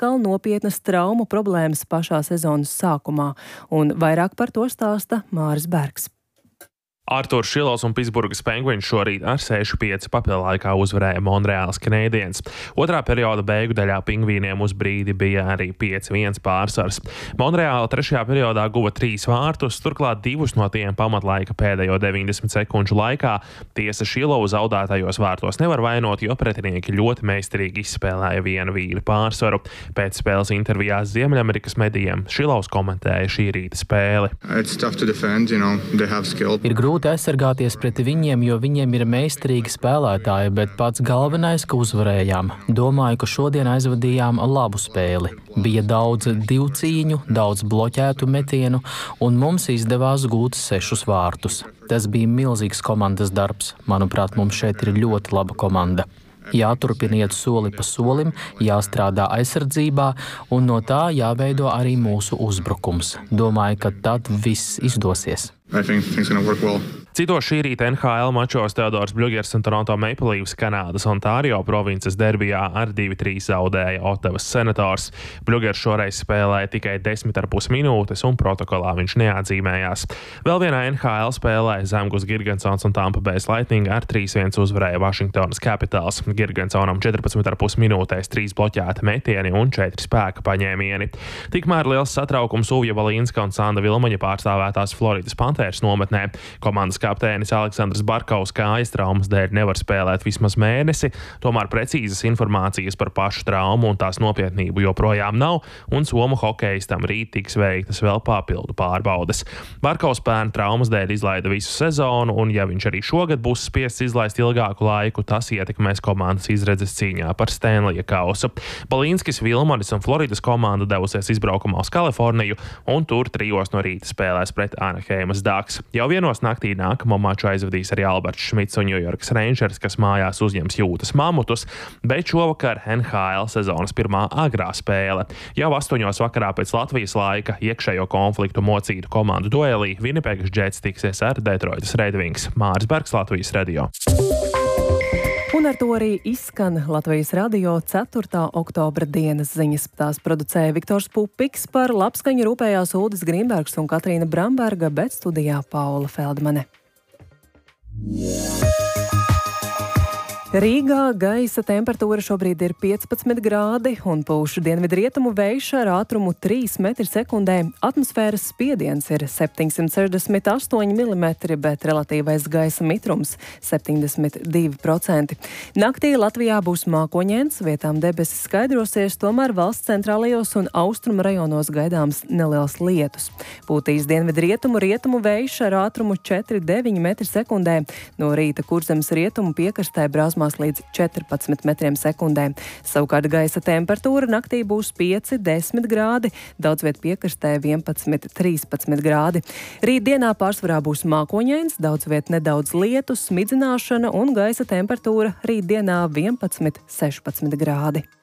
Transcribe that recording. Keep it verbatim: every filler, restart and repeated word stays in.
atkal nopietnas traumu problēmas pašā sezonas sākumā, un vairāk par to stāsta Māris Bergs. Arturs Šilovs un Pitsburgas Penguins šorīt ar seši pieci papildlaikā uzvarēja Monreāls Canadiens. Otrā perioda beigu daļā pingvīniem uz brīdi bija arī pieci viens pārsvars. Monreāla trešajā periodā guva trīs vārtus, turklāt divus no tiem pamatlaika pēdējo deviņdesmit sekundžu laikā. Tiesa Šilovu zaudētajos vārtos nevar vainot, jo pretinieki ļoti meistarīgi izspēlēja vienu vīri pārsvaru. Pēc spēles intervijās Ziemeļamerikas medijiem Šilovs komentēja šī rīta spēli. Defend, you know, Grūti aizsargāties pret viņiem, jo viņiem ir meistarīgi spēlētāji, bet pats galvenais, ka uzvarējām. Domāju, ka šodien aizvadījām labu spēli. Bija daudz divcīņu, daudz bloķētu metienu, un mums izdevās gūt sešus vārtus. Tas bija milzīgs komandas darbs. Manuprāt, mums šeit ir ļoti laba komanda. Jāturpina iet soli pa solim, jāstrādā aizsardzībā, un no tā jāveido arī mūsu uzbrukums. Domāju, ka tad viss izdosies. I think things are gonna work well. Citos šī rīta N H L mačos Teodors Bļugers un Toronto Maple Leafs Kanādas Ontārio provinces derbijā ar divi trīs zaudēja Ottavas Senators. Bļugers šoreiz spēlēja tikai desmit ar pus minūtes un protokolā viņš neatzīmējās. Vēl vienā N H L spēlē Zemgus Girgensons un Tampa Bay Lightning ar trīs viens uzvarēja Vašingtonas Capitals. Girgensonam četrpadsmit ar pus minūtēs trīs bloķēti metieni un četri spēka paņēmieni. Tikmēr liels satraukums Uvja Valīnska un Sanda Vilmaņa pārstāvētās Floridas Panthers nometnē. Komandas kapteinis Aleksandrs Barkovs kājas traumas dēļ nevar spēlēt vismaz mēnesi, tomēr precīzas informācijas par pašu traumu un tās nopietnību joprojām nav, un somu hokejistam rīt tiks veiktas vēl papildu pārbaudes. Barkovs pērn traumas dēļ izlaida visu sezonu, un ja viņš arī šogad būs spiests izlaist ilgāku laiku, tas ietekmēs komandas izredzes cīņā par Stanleya kausu. Balīnskis, Vilmanis un Floridas komanda devusies izbraukumā uz Kaliforniju, un tur trijos no rīta spēlēs pret Anaheimas Ducks. Jau vienos naktī nākamo maču aizvadīs arī Alberts Šmits un New York Rangers, kas mājās uzņems Jūtas Mamutus, bet šovakar N H L sezonas pirmā agrā spēle. Jau astoņos vakarā pēc Latvijas laika iekšējo konfliktu mocītu komandu duelī Winnipegas Jets tiksies ar Detroitas Red Wings. Māris Bergs, Latvijas radio. Un ar to arī izskan Latvijas radio ceturtā oktobra dienas ziņas. Tās producēja Viktors Pupiks, par labskaņu rūpējās Uldis Grīnbergs un Katrīna Bramberga, bet studijā Paula Feldmane. Rīgā gaisa temperatūra šobrīd ir piecpadsmit grādi un pūš dienvidrietumu vējš ar ātrumu trīs metri sekundē. Atmosfēras spiediens ir septiņsimt sešdesmit astoņi milimetri, bet relatīvais gaisa mitrums septiņdesmit divi procenti. Naktī Latvijā būs mākoņains, vietām debesis skaidrosies, tomēr valsts centrālajos un austrumu rajonos gaidāms neliels lietus. Pūtīs dienvidrietumu rietumu vējš ar ātrumu četri deviņi metri sekundē. No rīta Kurzemes rietumu piekrastē brāzmā līdz četrpadsmit metriem sekundē. Savukārt gaisa temperatūra naktī būs pieci desmit grādi, daudz viet piekrastē vienpadsmit trīspadsmit grādi. Rīt dienā pārsvarā būs mākoņains, daudz viet nedaudz lietus, smidzināšana un gaisa temperatūra rīt dienā vienpadsmit sešpadsmit grādi.